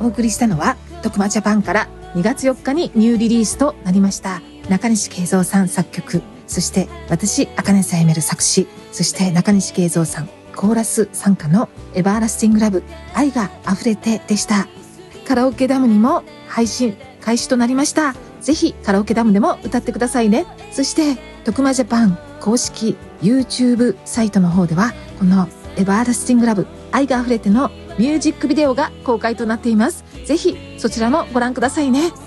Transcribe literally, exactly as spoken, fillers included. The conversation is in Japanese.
お送りしたのは徳間ジャパンからにがつよっかにニューリリースとなりました中西慶三さん作曲、そして私茜さやめる作詞、そして中西慶三さんコーラス参加のエバーラスティングラブ愛が溢れてでした。カラオケダムにも配信開始となりました。ぜひカラオケダムでも歌ってくださいね。そして徳間ジャパン公式 YouTube サイトの方ではこのエバーラスティングラブ愛が溢れてのミュージックビデオが公開となっています。ぜひそちらもご覧くださいね。